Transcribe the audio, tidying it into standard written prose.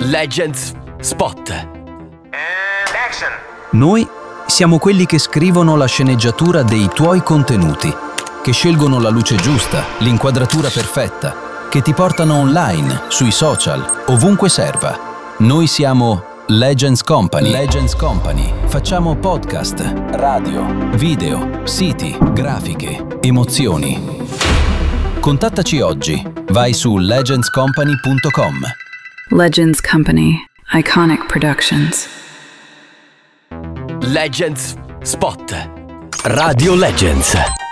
Legends Spot. Action. Noi siamo quelli che scrivono la sceneggiatura dei tuoi contenuti, che scelgono la luce giusta, l'inquadratura perfetta, che ti portano online, sui social, ovunque serva. Noi siamo Legends Company. Legends Company. Facciamo podcast, radio, video, siti, grafiche, emozioni. Contattaci oggi. Vai su legendscompany.com. Legends Company. Iconic Productions. Legends Spot. Radio Legends.